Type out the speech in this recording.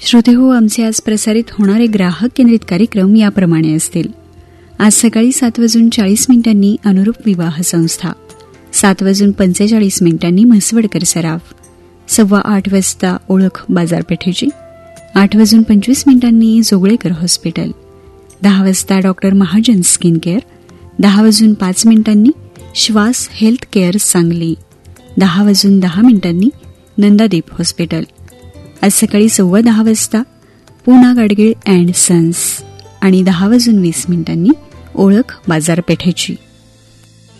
श्रोतेहो, आमचे आज प्रसारित होणारे ग्राहक केंद्रित कार्यक्रम याप्रमाणे असतील. आज सकाळी 7:40 अनुरूप विवाह संस्था, 7:45 म्हसवडकर सराफ, 7:15 ओळख बाजारपेठेची, 8:25 Joglekar hospital, 10 doctor Mahajan skin care, 10:05 श्वास हेल्थ केअर सांगली, 10:10 नंदादीप हॉस्पिटल. आज सकाळी 10:15 पूना गाडगीळ अँड सन्स आणि 10:20 ओळख बाजारपेठेची.